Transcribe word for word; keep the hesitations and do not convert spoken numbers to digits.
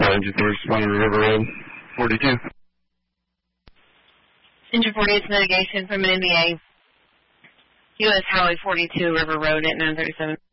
uh, engine four responding to River Road, forty-two. Engine forty-eight's mitigation from an N B A. U S Highway forty-two, River Road at nine thirty-seven.